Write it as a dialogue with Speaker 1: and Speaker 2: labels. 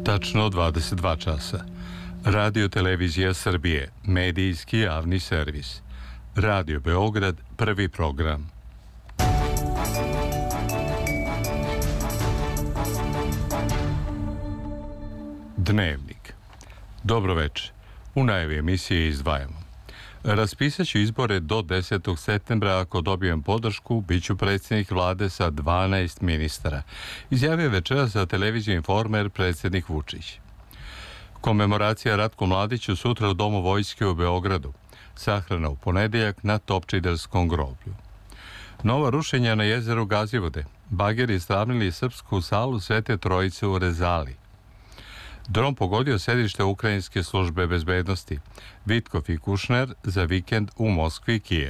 Speaker 1: Tačno 22 časa. Radio Televizija Srbije, medijski javni servis. Radio Beograd, prvi program. Dnevnik. Dobro večer. U najavi emisije izdvajamo. Raspisat ću izbore do 10. septembra. Ako dobijem podršku, bit ću predsjednik vlade sa 12 ministara. Izjavio večeras za televiziju Informer predsjednik Vučić. Komemoracija Ratku Mladiću sutra u Domu vojske u Beogradu. Sahrana u ponedjeljak na Topčiderskom groblju. Nova rušenja na jezeru Gazivode. Bageri stravnili srpsku salu Svete Trojice u Rezali. Dron pogodio sedište Ukrajinske službe bezbednosti. Vitkov i Kušner za vikend u Moskvi i Kijevu.